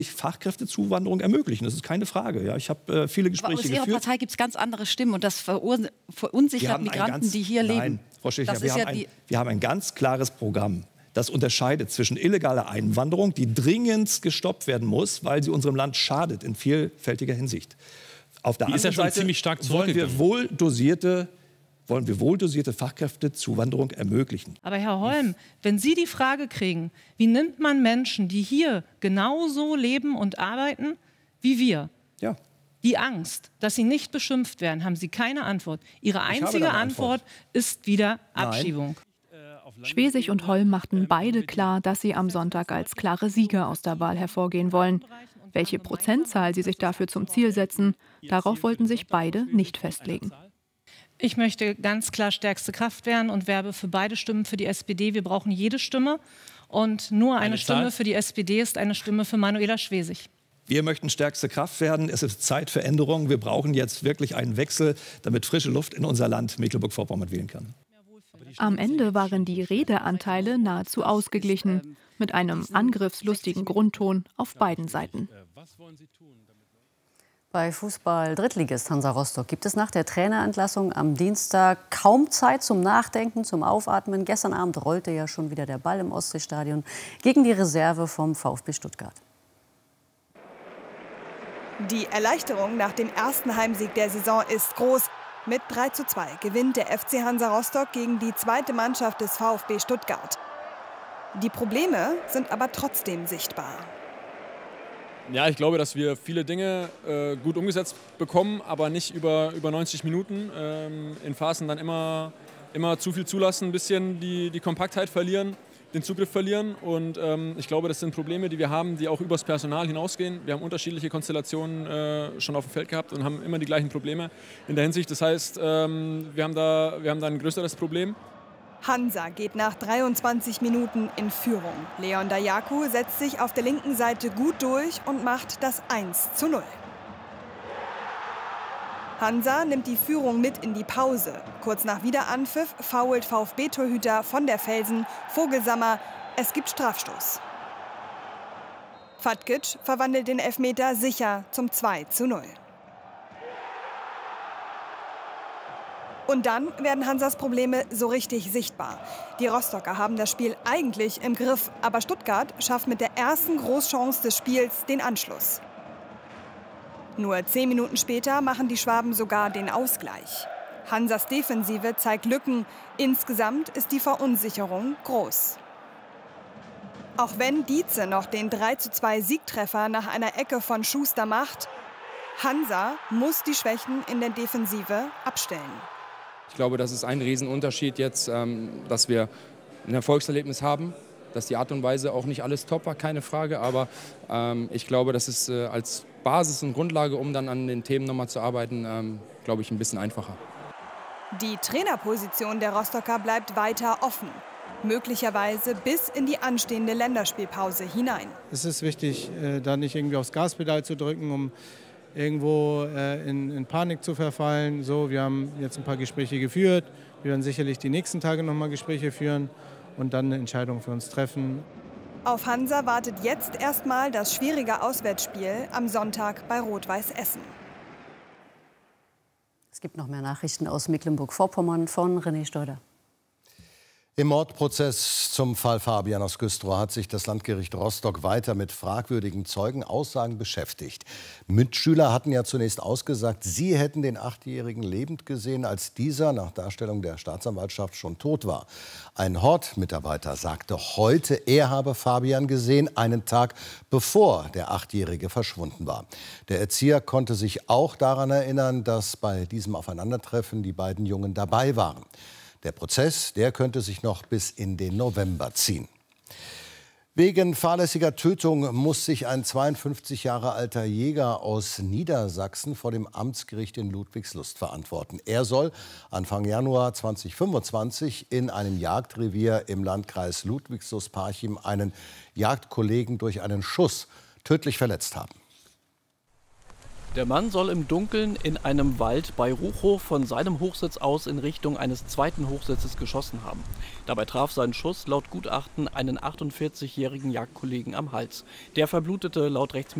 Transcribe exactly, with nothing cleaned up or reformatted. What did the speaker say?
Fachkräftezuwanderung ermöglichen. Das ist keine Frage. Ja, ich habe äh, viele Gespräche geführt. Aber aus Ihrer Partei gibt es ganz andere Stimmen und das verunsichert Migranten, ganz, die hier nein, leben. Frau Schichler, Das wir, ist haben ja ein, die wir haben ein ganz klares Programm. Das unterscheidet zwischen illegaler Einwanderung, die dringend gestoppt werden muss, weil sie unserem Land schadet in vielfältiger Hinsicht. Auf der die ist anderen ja schon Seite ziemlich stark wollen wir wohl dosierte wollen wir wohldosierte Fachkräftezuwanderung ermöglichen. Aber Herr Holm, wenn Sie die Frage kriegen, wie nimmt man Menschen, die hier genauso leben und arbeiten wie wir, ja. die Angst, dass sie nicht beschimpft werden, haben Sie keine Antwort. Ihre einzige Antwort. Antwort ist wieder Abschiebung. Nein. Schwesig und Holm machten beide klar, dass sie am Sonntag als klare Sieger aus der Wahl hervorgehen wollen. Welche Prozentzahl sie sich dafür zum Ziel setzen, darauf wollten sich beide nicht festlegen. Ich möchte ganz klar stärkste Kraft werden und werbe für beide Stimmen für die S P D. Wir brauchen jede Stimme. Und nur eine, eine Stimme für die S P D ist eine Stimme für Manuela Schwesig. Wir möchten stärkste Kraft werden. Es ist Zeit für Änderungen. Wir brauchen jetzt wirklich einen Wechsel, damit frische Luft in unser Land Mecklenburg-Vorpommern wählen kann. Am Ende waren die Redeanteile nahezu ausgeglichen, mit einem angriffslustigen Grundton auf beiden Seiten. Bei Fußball-Drittligist Hansa Rostock gibt es nach der Trainerentlassung am Dienstag kaum Zeit zum Nachdenken, zum Aufatmen. Gestern Abend rollte ja schon wieder der Ball im Ostseestadion gegen die Reserve vom VfB Stuttgart. Die Erleichterung nach dem ersten Heimsieg der Saison ist groß. Mit drei zu zwei gewinnt der F C Hansa Rostock gegen die zweite Mannschaft des VfB Stuttgart. Die Probleme sind aber trotzdem sichtbar. Ja, ich glaube, dass wir viele Dinge äh, gut umgesetzt bekommen, aber nicht über, über neunzig Minuten. Ähm, in Phasen dann immer, immer zu viel zulassen, ein bisschen die, die Kompaktheit verlieren, den Zugriff verlieren. Und ähm, ich glaube, das sind Probleme, die wir haben, die auch übers Personal hinausgehen. Wir haben unterschiedliche Konstellationen äh, schon auf dem Feld gehabt und haben immer die gleichen Probleme in der Hinsicht. Das heißt, ähm, wir haben da, wir haben da ein größeres Problem. Hansa geht nach dreiundzwanzig Minuten in Führung. Leon Dayaku setzt sich auf der linken Seite gut durch und macht das eins zu null. Hansa nimmt die Führung mit in die Pause. Kurz nach Wiederanpfiff foult VfB-Torhüter von der Felsen Vogelsammer. Es gibt Strafstoß. Fatkic verwandelt den Elfmeter sicher zum zwei zu null. Und dann werden Hansas Probleme so richtig sichtbar. Die Rostocker haben das Spiel eigentlich im Griff, aber Stuttgart schafft mit der ersten Großchance des Spiels den Anschluss. Nur zehn Minuten später machen die Schwaben sogar den Ausgleich. Hansas Defensive zeigt Lücken. Insgesamt ist die Verunsicherung groß. Auch wenn Dietze noch den drei zu zwei Siegtreffer nach einer Ecke von Schuster macht, Hansa muss die Schwächen in der Defensive abstellen. Ich glaube, das ist ein Riesenunterschied jetzt, dass wir ein Erfolgserlebnis haben, dass die Art und Weise auch nicht alles top war, keine Frage. Aber ich glaube, das ist als Basis und Grundlage, um dann an den Themen nochmal zu arbeiten, glaube ich, ein bisschen einfacher. Die Trainerposition der Rostocker bleibt weiter offen. Möglicherweise bis in die anstehende Länderspielpause hinein. Es ist wichtig, da nicht irgendwie aufs Gaspedal zu drücken, um irgendwo äh, in, in Panik zu verfallen. So, wir haben jetzt ein paar Gespräche geführt. Wir werden sicherlich die nächsten Tage noch mal Gespräche führen und dann eine Entscheidung für uns treffen. Auf Hansa wartet jetzt erstmal das schwierige Auswärtsspiel am Sonntag bei Rot-Weiß Essen. Es gibt noch mehr Nachrichten aus Mecklenburg-Vorpommern von René Steuder. Im Mordprozess zum Fall Fabian aus Güstrow hat sich das Landgericht Rostock weiter mit fragwürdigen Zeugenaussagen beschäftigt. Mitschüler hatten ja zunächst ausgesagt, sie hätten den Achtjährigen lebend gesehen, als dieser nach Darstellung der Staatsanwaltschaft schon tot war. Ein Hortmitarbeiter sagte heute, er habe Fabian gesehen, einen Tag bevor der Achtjährige verschwunden war. Der Erzieher konnte sich auch daran erinnern, dass bei diesem Aufeinandertreffen die beiden Jungen dabei waren. Der Prozess, der könnte sich noch bis in den November ziehen. Wegen fahrlässiger Tötung muss sich ein zweiundfünfzig Jahre alter Jäger aus Niedersachsen vor dem Amtsgericht in Ludwigslust verantworten. Er soll Anfang Januar zweitausendfünfundzwanzig in einem Jagdrevier im Landkreis Ludwigslust-Parchim einen Jagdkollegen durch einen Schuss tödlich verletzt haben. Der Mann soll im Dunkeln in einem Wald bei Ruchhof von seinem Hochsitz aus in Richtung eines zweiten Hochsitzes geschossen haben. Dabei traf sein Schuss laut Gutachten einen achtundvierzigjährigen Jagdkollegen am Hals. Der verblutete laut Rechtsmedizin